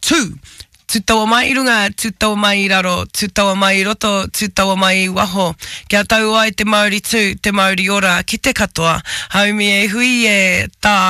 2. Tu taua mai i runga, tu taua mai i raro, tu taua mai i roto, tu taua mai i waho. Kia tau ai te Māori tū, te Māori ora, ki te katoa. Haumi e hui e tā